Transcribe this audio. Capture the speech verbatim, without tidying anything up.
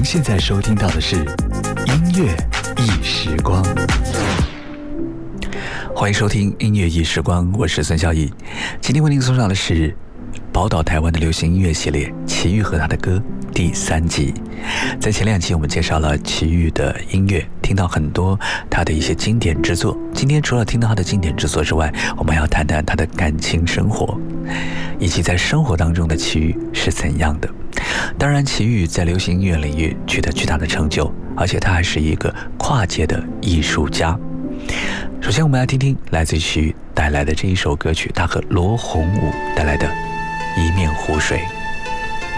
现在收听到的是音乐一时光，欢迎收听音乐一时光，我是孙孝义。今天为您送上的是宝岛台湾的流行音乐系列齐豫和他的歌第三集。在前两期我们介绍了齐豫的音乐，听到很多他的一些经典之作。今天除了听到他的经典之作之外，我们要谈谈他的感情生活，以及在生活当中的齐豫是怎样的。当然，齐豫在流行音乐领域取得巨大的成就，而且他还是一个跨界的艺术家。首先我们来听听来自齐豫带来的这一首歌曲，他和罗红武带来的《一面湖水》。